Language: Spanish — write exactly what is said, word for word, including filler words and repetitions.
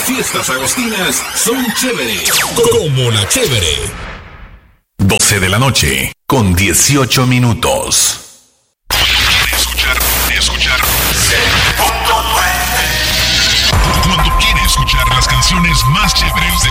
fiestas agostinas son chévere, como la chévere. doce de la noche, con dieciocho minutos.